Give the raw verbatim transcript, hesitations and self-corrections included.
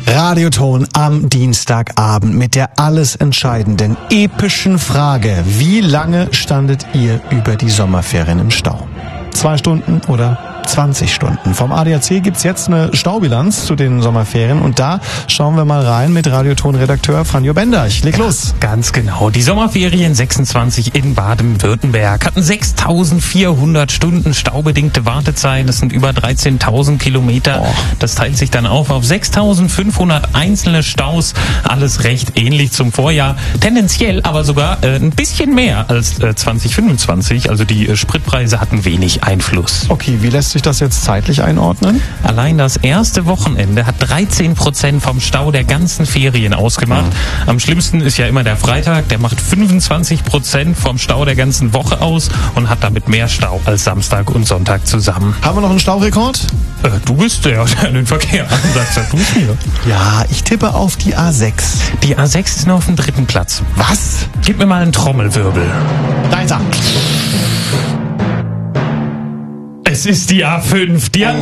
Radioton am Dienstagabend mit der alles entscheidenden, epischen Frage: Wie lange standet ihr über die Sommerferien im Stau? Zwei Stunden oder zwanzig Stunden. Vom A D A C gibt's jetzt eine Staubilanz zu den Sommerferien und da schauen wir mal rein mit Radioton-Redakteur Franjo Bender. Ich leg los. Ganz genau. Die Sommerferien sechsundzwanzig in Baden-Württemberg hatten sechstausendvierhundert Stunden staubedingte Wartezeit. Das sind über dreizehntausend Kilometer. Oh. Das teilt sich dann auf auf sechstausendfünfhundert einzelne Staus. Alles recht ähnlich zum Vorjahr. Tendenziell aber sogar äh, ein bisschen mehr als äh, zwanzig fünfundzwanzig. Also die äh, Spritpreise hatten wenig Einfluss. Okay, wie lässt sich das jetzt zeitlich einordnen? Allein das erste Wochenende hat dreizehn Prozent vom Stau der ganzen Ferien ausgemacht. Mhm. Am schlimmsten ist ja immer der Freitag. Der macht fünfundzwanzig Prozent vom Stau der ganzen Woche aus und hat damit mehr Stau als Samstag und Sonntag zusammen. Haben wir noch einen Staurekord? Äh, du bist der, der den Verkehr ansagt. Sag du's mir. Ja, ich tippe auf die A sechs. Die A sechs ist nur auf dem dritten Platz. Was? Gib mir mal einen Trommelwirbel. Da ist er. Es ist die A fünf. Die hat